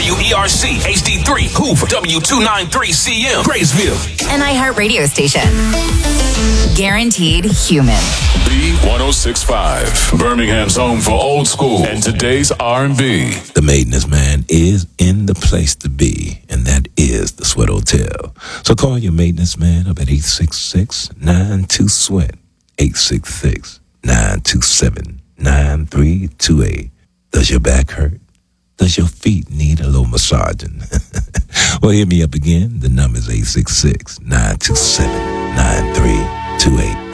WERC HD3 Hoover W293CM Graysville. An iHeart radio station. Guaranteed human. B1065, Birmingham's home for old school and today's R&B. The Maintenance Man is in the place to be, and that is the Sweat Hotel. So call your maintenance man up at 866-92-SWEAT, 866-927-9328. Does your back hurt? Does your feet need a little massaging? Well, hit me up again. The number is 866-927-9328.